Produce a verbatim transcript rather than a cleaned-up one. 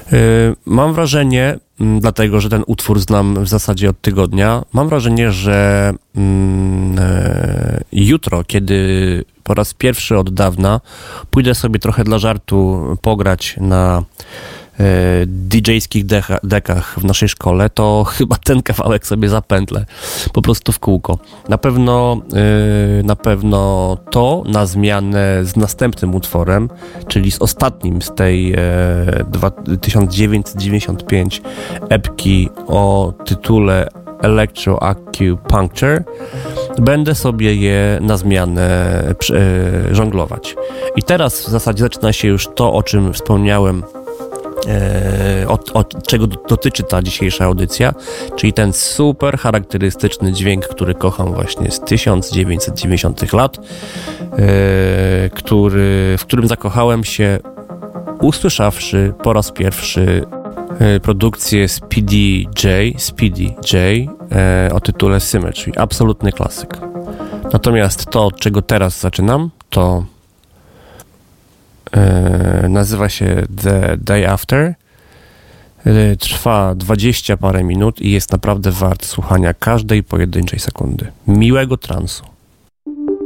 Mam wrażenie, dlatego że ten utwór znam w zasadzie od tygodnia, mam wrażenie, że jutro, kiedy po raz pierwszy od dawna pójdę sobie trochę dla żartu pograć na didżejskich dekach w naszej szkole, to chyba ten kawałek sobie zapętlę po prostu w kółko. Na pewno na pewno to na zmianę z następnym utworem, czyli z ostatnim z tej tysiąc dziewięćset dziewięćdziesiąt pięć epki o tytule Electro-Acupuncture, będę sobie je na zmianę żonglować. I teraz w zasadzie zaczyna się już to, o czym wspomniałem, Od, od czego dotyczy ta dzisiejsza audycja, czyli ten super charakterystyczny dźwięk, który kocham właśnie z tysiąc dziewięćset dziewięćdziesiątych lat, yy, który, w którym zakochałem się, usłyszawszy po raz pierwszy yy, produkcję Speedy J, Speedy J yy, o tytule Symmetry. Absolutny klasyk. Natomiast to, od czego teraz zaczynam, to nazywa się The Day After, trwa dwadzieścia parę minut i jest naprawdę wart słuchania każdej pojedynczej sekundy. Miłego transu.